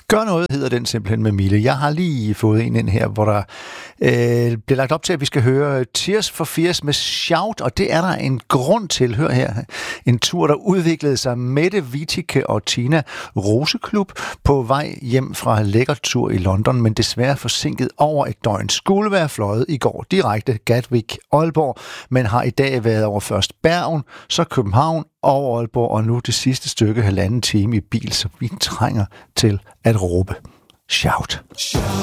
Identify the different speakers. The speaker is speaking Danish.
Speaker 1: Gør noget hedder den simpelthen med Mille. Jeg har lige fået en ind her, hvor der bliver lagt op til, at vi skal høre Tears for Fears med Shout, og det er der en grund til. Hør her. En tur, der udviklede sig Mette Witticke og Tina Roseklub på vej hjem fra lækkertur i London, men desværre forsinket over et døgn. Skulle være fløjet i går direkte Gatwick-Aalborg, men har i dag været over først Bergen, så København og Aalborg, og nu det sidste stykke 1,5 time i bil, så vi trænger til at råbe. Shout.